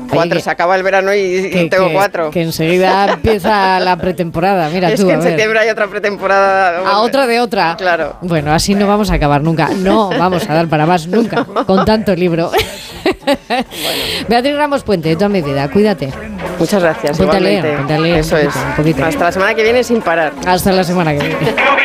4, se acaba el verano y tengo 4. Que enseguida empieza la pretemporada, mira es tú, que en septiembre hay otra pretemporada. A otra de otra. Claro. Bueno, así no vamos a acabar nunca. No vamos a dar para más nunca, con tanto libro. Beatriz Ramos Puente, toda mi vida, cuídate. Muchas gracias. Cuéntale, Igualmente. cuéntale Eso un poquito. Hasta la semana que viene sin parar. Hasta la semana que viene.